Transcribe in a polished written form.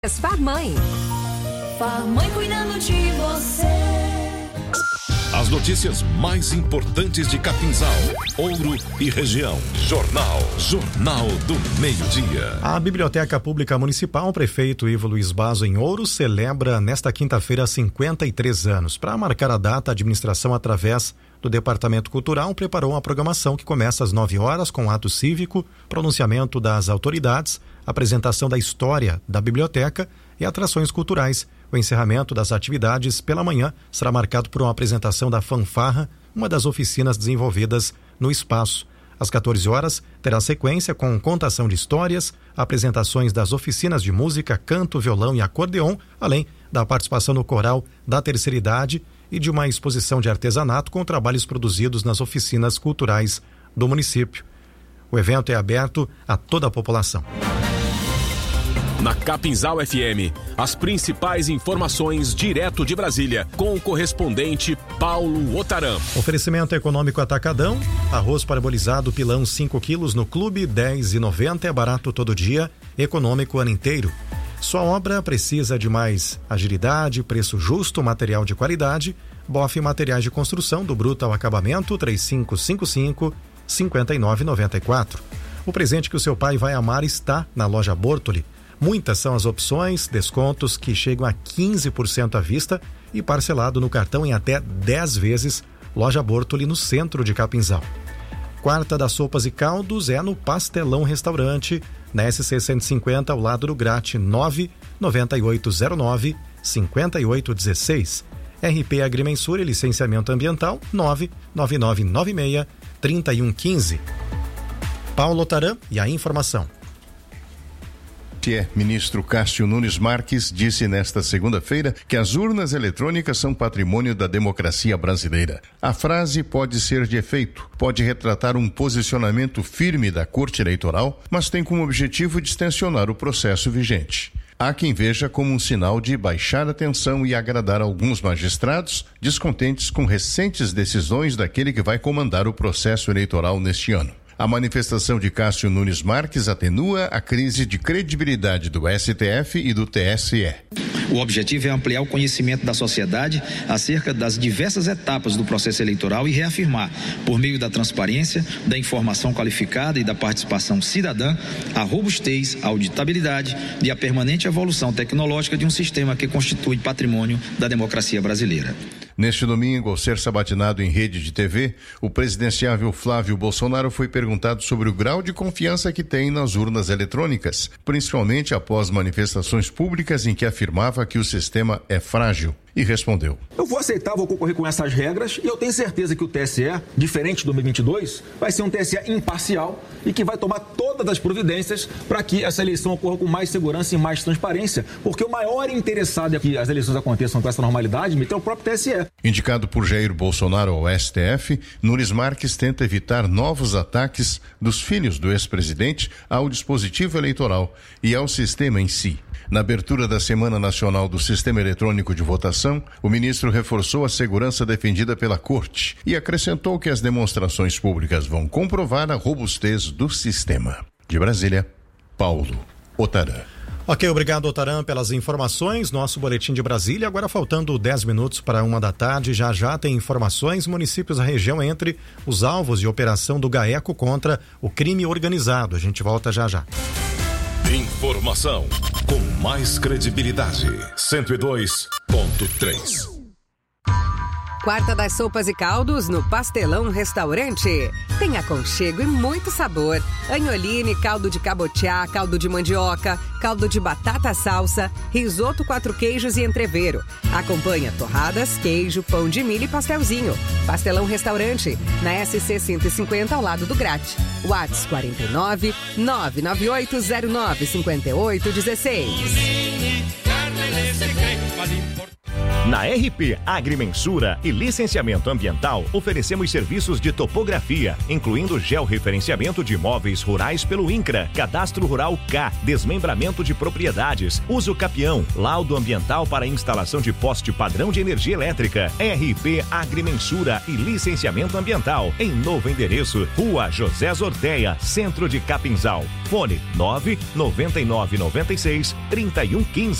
Farmãe. Farmãe cuidando de você. As notícias mais importantes de Capinzal, Ouro e região. Jornal do Meio-Dia. A Biblioteca Pública Municipal, o prefeito Ivo Luiz Basso em Ouro, celebra nesta quinta-feira 53 anos. Para marcar a data, a administração, através do Departamento Cultural, preparou uma programação que começa às 9 horas com ato cívico, pronunciamento das autoridades, apresentação da história da biblioteca e atrações culturais. O encerramento das atividades pela manhã será marcado por uma apresentação da fanfarra, uma das oficinas desenvolvidas no espaço. Às 14 horas, terá sequência com contação de histórias, apresentações das oficinas de música, canto, violão e acordeon, além da participação no coral da terceira idade e de uma exposição de artesanato com trabalhos produzidos nas oficinas culturais do município. O evento é aberto a toda a população. Na Capinzal FM, as principais informações direto de Brasília, com o correspondente Paulo Otaram. Oferecimento econômico Atacadão, arroz parabolizado pilão 5 quilos no clube, R$10,90, é barato todo dia, econômico o ano inteiro. Sua obra precisa de mais agilidade, preço justo, material de qualidade. Bofe Materiais de Construção, do bruto ao acabamento, 3555-5994. O presente que o seu pai vai amar está na loja Bortoli. Muitas são as opções, descontos que chegam a 15% à vista e parcelado no cartão em até 10 vezes. Loja Bortoli, no centro de Capinzal. Quarta das sopas e caldos é no Pastelão Restaurante, na SC 150, ao lado do Grate, 99809-5816. RP Agrimensura e Licenciamento Ambiental, 99996-3115. Paulo Otaram e a informação. Ministro Cássio Nunes Marques disse nesta segunda-feira que as urnas eletrônicas são patrimônio da democracia brasileira. A frase pode ser de efeito, pode retratar um posicionamento firme da Corte Eleitoral, mas tem como objetivo distensionar o processo vigente. Há quem veja como um sinal de baixar a tensão e agradar alguns magistrados descontentes com recentes decisões daquele que vai comandar o processo eleitoral neste ano. A manifestação de Cássio Nunes Marques atenua a crise de credibilidade do STF e do TSE. O objetivo é ampliar o conhecimento da sociedade acerca das diversas etapas do processo eleitoral e reafirmar, por meio da transparência, da informação qualificada e da participação cidadã, a robustez, a auditabilidade e a permanente evolução tecnológica de um sistema que constitui patrimônio da democracia brasileira. Neste domingo, ao ser sabatinado em rede de TV, o presidenciável Flávio Bolsonaro foi perguntado sobre o grau de confiança que tem nas urnas eletrônicas, principalmente após manifestações públicas em que afirmava que o sistema é frágil. E respondeu: eu vou aceitar, vou concorrer com essas regras e eu tenho certeza que o TSE, diferente de 2022, vai ser um TSE imparcial e que vai tomar todas as providências para que essa eleição ocorra com mais segurança e mais transparência, porque o maior interessado em que as eleições aconteçam com essa normalidade é o próprio TSE. Indicado por Jair Bolsonaro ao STF, Nunes Marques tenta evitar novos ataques dos filhos do ex-presidente ao dispositivo eleitoral e ao sistema em si. Na abertura da Semana Nacional do Sistema Eletrônico de Votação, o ministro reforçou a segurança defendida pela Corte e acrescentou que as demonstrações públicas vão comprovar a robustez do sistema. De Brasília, Paulo Otaram. Ok, obrigado, Otaram, pelas informações. Nosso boletim de Brasília, agora faltando 10 minutos para 1h. Já tem informações. Municípios da região entre os alvos de operação do GAECO contra o crime organizado. A gente volta já. Informação com mais credibilidade. 102.3. Quarta das sopas e caldos no Pastelão Restaurante. Tem aconchego e muito sabor. Anholine, caldo de cabotiá, caldo de mandioca, caldo de batata salsa, risoto 4 queijos e entrevero. Acompanha torradas, queijo, pão de milho e pastelzinho. Pastelão Restaurante, na SC 150 ao lado do Grate. WhatsApp 49 99809 5816. Na RP Agrimensura e Licenciamento Ambiental, oferecemos serviços de topografia, incluindo georreferenciamento de imóveis rurais pelo INCRA, Cadastro Rural K, desmembramento de propriedades, uso capião, laudo ambiental para instalação de poste padrão de energia elétrica. RP Agrimensura e Licenciamento Ambiental, em novo endereço, Rua José Zorteia, Centro de Capinzal. Fone 99996 3115.